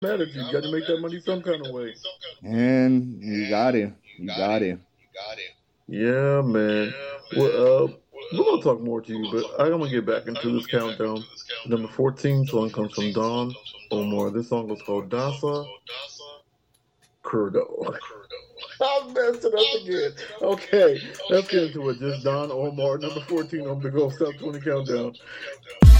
mad at you. You got to make that money some kind of way. And you got it. You got it. Yeah, man. Well, we're gonna talk more to you, but I'm gonna get back into this countdown. Number 14 song comes from Don Omar. This song was called Dasa Kurdo. I messed it up again. Okay, let's get into it. Just Don Omar, number 14 on Big Old Stop 20 Countdown.